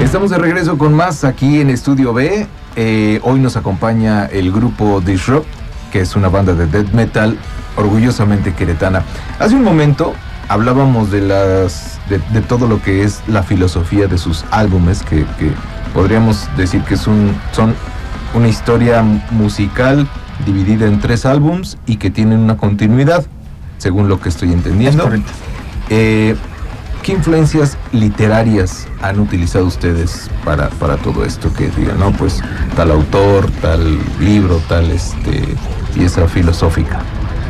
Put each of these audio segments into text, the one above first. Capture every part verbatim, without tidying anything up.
Estamos de regreso con más aquí en Estudio B. Eh, hoy nos acompaña el grupo Disrupt, que es una banda de death metal orgullosamente queretana. Hace un momento hablábamos de las de, de todo lo que es la filosofía de sus álbumes, que, que podríamos decir que es un, son una historia musical dividida en tres álbums y que tienen una continuidad, según lo que estoy entendiendo. Es correcto. Eh, ¿Qué influencias literarias han utilizado ustedes para, para todo esto? Que digan, no, pues tal autor, tal libro, tal este pieza filosófica.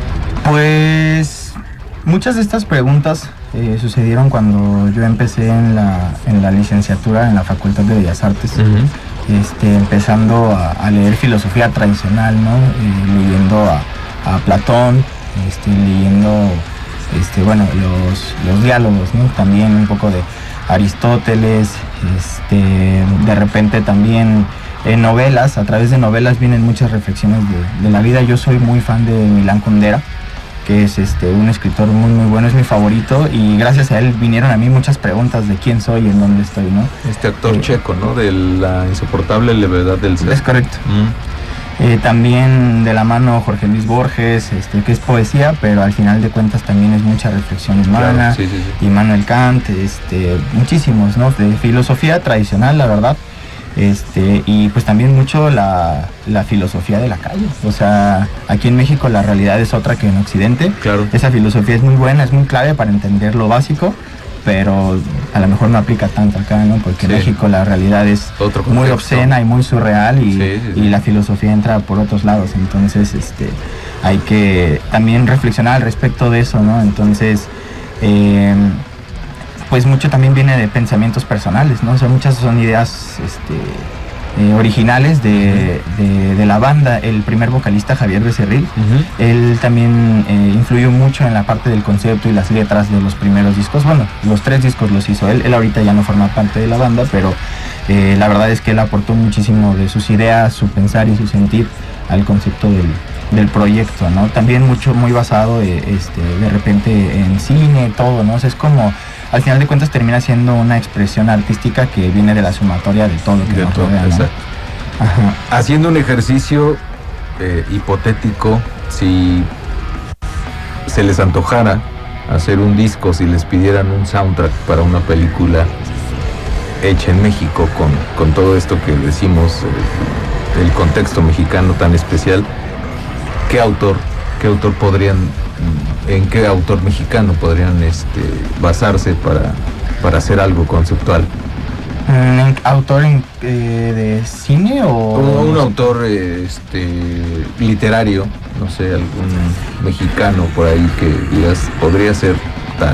Pues muchas de estas preguntas eh, sucedieron cuando yo empecé en la, en la licenciatura en la Facultad de Bellas Artes, uh-huh. este, empezando a, a leer filosofía tradicional, ¿no? Eh, leyendo a, a Platón, este, leyendo... Este, bueno, los, los diálogos, ¿no? También un poco de Aristóteles, este, de repente también en novelas, a través de novelas vienen muchas reflexiones de, de la vida. Yo soy muy fan de Milán Kundera, que es este, un escritor muy muy bueno, es mi favorito, y gracias a él vinieron a mí muchas preguntas de quién soy y en dónde estoy, ¿no? Este actor eh, checo, ¿no? De la insoportable levedad del ser. Es correcto. Mm. Eh, también de la mano Jorge Luis Borges, este, que es poesía, pero al final de cuentas también es mucha reflexión humana, claro, sí, sí, sí. Immanuel Kant, este, muchísimos, ¿no? De filosofía tradicional, la verdad, este, y pues también mucho la, la filosofía de la calle. O sea, aquí en México la realidad es otra que en Occidente. Claro. Esa filosofía es muy buena, es muy clave para entender lo básico, pero a lo mejor no aplica tanto acá, ¿no? Porque en sí. México la realidad es muy obscena y muy surreal, y, sí, sí, sí. y la filosofía entra por otros lados. Entonces, este, hay que también reflexionar al respecto de eso, ¿no? Entonces, eh, pues mucho también viene de pensamientos personales, ¿no? O sea, muchas son ideas, este, eh, originales de, de, de la banda. El primer vocalista, Javier Becerril, uh-huh. él también eh, influyó mucho en la parte del concepto y las letras de los primeros discos. Bueno, los tres discos los hizo él. Él ahorita ya no forma parte de la banda, pero eh, la verdad es que él aportó muchísimo de sus ideas, su pensar y su sentir al concepto del, del proyecto, ¿no? También mucho, muy basado eh, este, de repente en cine, todo, ¿no? O sea, es como... Al final de cuentas termina siendo una expresión artística que viene de la sumatoria de todo lo que de nos todo, rodea, ¿no? Exacto. Ajá. Haciendo un ejercicio eh, hipotético, si se les antojara hacer un disco, si les pidieran un soundtrack para una película hecha en México con, con todo esto que decimos, eh, el contexto mexicano tan especial, ¿qué autor, qué autor podrían... ¿En qué autor mexicano podrían este, basarse para, para hacer algo conceptual? ¿Un autor en, eh, de cine o...? O un autor este, literario, no sé, algún mexicano por ahí que digas, podría ser tal.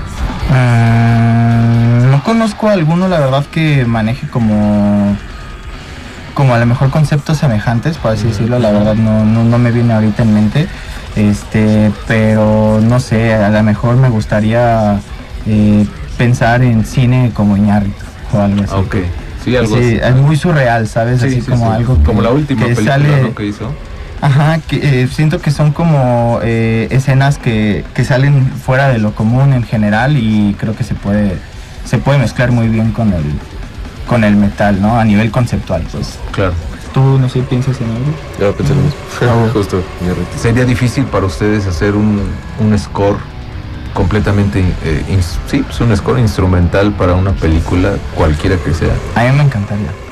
Uh, no conozco a alguno, la verdad, que maneje como... como a lo mejor conceptos semejantes, por así decirlo. La verdad no, no, no me viene ahorita en mente. Este, pero no sé, a lo mejor me gustaría eh, pensar en cine como Iñárritu o algo así. Ok, sí, algo sí, así. Es muy surreal, ¿sabes? Sí, así sí, como sí. algo que, como la última que película, sale, ¿no? que hizo. Ajá, que eh, siento que son como eh, escenas que, que salen fuera de lo común en general, y creo que se puede se puede mezclar muy bien con el con el metal, ¿no? A nivel conceptual, pues. Claro. ¿Tú, no sé, piensas en algo? Yo pensé lo mismo. Oh. Justo. ¿Sería difícil para ustedes hacer un, un score completamente, eh, ins- sí, pues un score instrumental para una película, cualquiera que sea? A mí me encantaría.